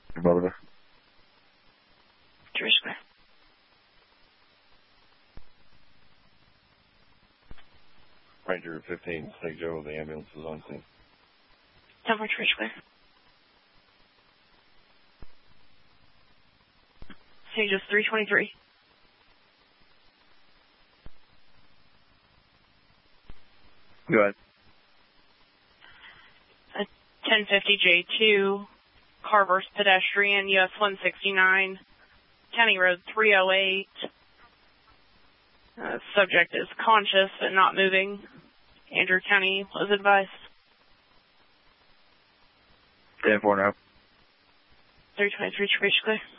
Barbara. Traverse Square. Ranger 15, St. Joe, the ambulance is on scene. 10-4 Traverse Square. St. Joe's 323. Go ahead. 1050 J2, car versus pedestrian, US 169, County Road 308. Subject is conscious but not moving. Andrew County was advised. 10-4 now. 323 Traverse Square.